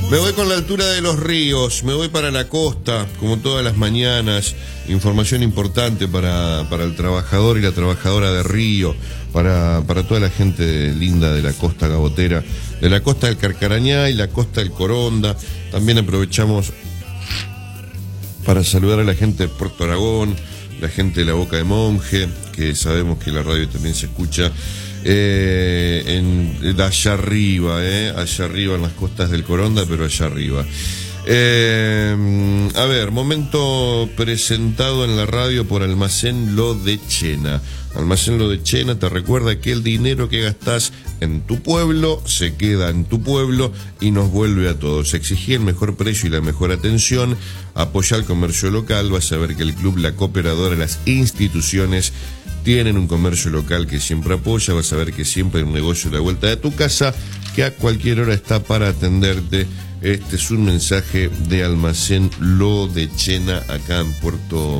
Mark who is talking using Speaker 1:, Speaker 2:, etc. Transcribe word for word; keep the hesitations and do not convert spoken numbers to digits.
Speaker 1: Me voy con la altura de los ríos, me voy para la costa, como todas las mañanas. Información importante para, para el trabajador y la trabajadora de Río, para, para toda la gente linda de la costa gabotera, de la costa del Carcarañá y la costa del Coronda. También aprovechamos para saludar a la gente de Puerto Aragón, la gente de la Boca de Monje, que sabemos que la radio también se escucha eh, en, allá arriba, eh, allá arriba en las costas del Coronda, pero allá arriba. Eh, a ver, momento presentado en la radio por Almacén Lo de Chena. Almacén Lo de Chena te recuerda que el dinero que gastás en tu pueblo se queda en tu pueblo y nos vuelve a todos. Exigí el mejor precio y la mejor atención, apoya el comercio local, vas a ver que el club, la cooperadora, las instituciones tienen un comercio local que siempre apoya, vas a ver que siempre hay un negocio a la vuelta de tu casa que a cualquier hora está para atenderte. Este es un mensaje de Almacén Lo de Chena acá en Puerto